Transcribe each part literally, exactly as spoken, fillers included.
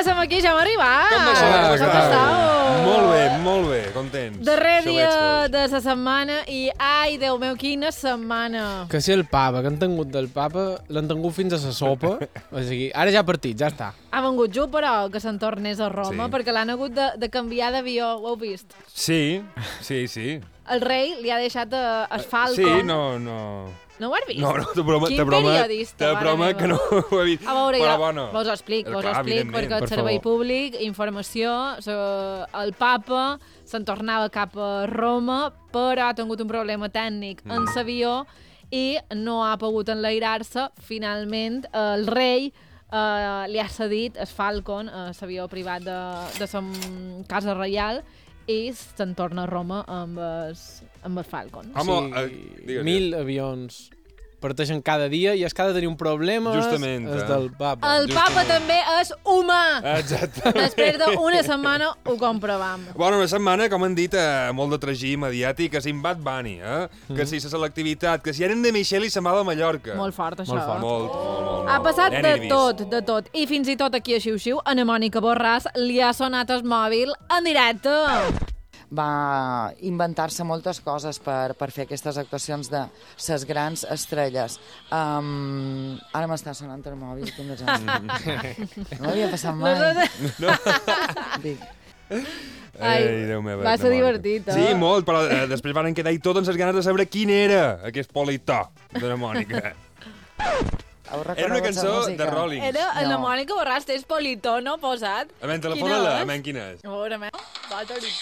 ja som aquí, ja hem arribat. Com va ser? Com clar. estàu? Molt bé, molt bé, contents. Darrer Això dia veig de la setmana i, ai, Déu meu, quina setmana. Que si el papa, que han tingut del papa, l'han tingut fins a la sopa. O sigui, ara ja ha partit, ja està. Ha vengut jo, però, que se'n tornés a Roma, Sí. perquè l'han hagut de, de canviar d'avió, ho heu vist? Sí, sí, sí. El rei li ha deixat eh, el Falcon. Sí, no, no... No ho has vist? No, no, te broma, Quin te broma, periodista, te mare broma meva. que no ho he vist. A veure, però jo bueno. vos ho explic, vos ho Clar, explic, evidentment. perquè el per servei favor. públic, informació, so, el papa se'n tornava cap a Roma, però ha tingut un problema tècnic en Mm. l'avió i no ha pogut enlairar-se. Finalment, el rei eh, li ha cedit el Falcon, eh, l'avió privat de, de sa casa reial, i se'n torna a Roma amb el, amb el Falcon. Home, Sí, eh, digues, mil avions parteixen cada dia i és que ha de tenir un problema Justament, és, és eh? del papa. El papa també és humà! Exacte. Després d'una setmana ho comprovam. Bueno, una setmana, com han dit, eh, molt de tragí mediàtic, que si en Bad Bunny, eh? Mhm. que si la selectivitat, que si eren de Michel i se'n va de Mallorca. Molt fort, això. Molt fort. Molt, molt, molt. Ha passat Ja de n'he vist. tot, de tot. I fins i tot aquí a Xiu-Xiu, a na Mònica Borràs li ha sonat el mòbil en directe. Va inventar-se moltes coses per, per fer aquestes actuacions de ses grans estrelles. Um, ara m'està sonant el mòbil, tinc els anys. No m'havia passat mai. No. Dic, Ai, Ai, Déu meu. va ser divertit, eh? Sí, molt, però eh, després van quedar i tots amb les ganes de saber quin era aquest politó de la Mònica. heu Era una reconegut cançó la música? de Rollins. Era en la No. Mònica Borràs, tens politó, no posat? A veure, telefona-la, a Quina és? veure quina és. A veure, me... Va, Tori.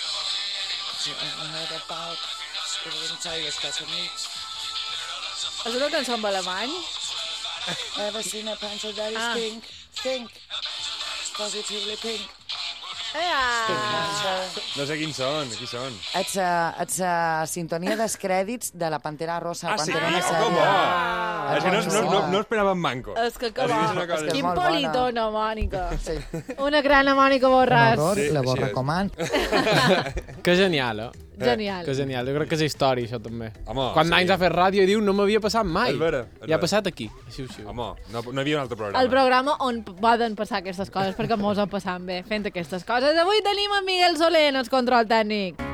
És una cançó en alemany? Ever seen a pencil that is Ah. pink? Think. Positively pink. Ah. No sé quins són, qui són. Ets a, ets a sintonia dels crèdits de la Pantera Rosa. Ah, quan sí? era una Oh, sèrie. com va? Ah, És que no, no, no, no esperava en manco. És que que Has vist bo. una cosa És que Quin molt bona. politó, no, Mònica. Sí. Una gran Mònica Borràs. Un horror, Sí, la vos així és. recomano. Que genial, eh? Genial. Que genial, jo crec que és història, això també. Home, Quan sí. anys ha fet ràdio i diu no m'havia passat mai. És vera, és I ha vera. passat aquí, a Xiu-Xiu. Home, no, no hi havia un altre programa. El programa on poden passar aquestes coses, perquè mos ho passam bé fent aquestes coses. Avui tenim en Miguel Soler en el control tècnic.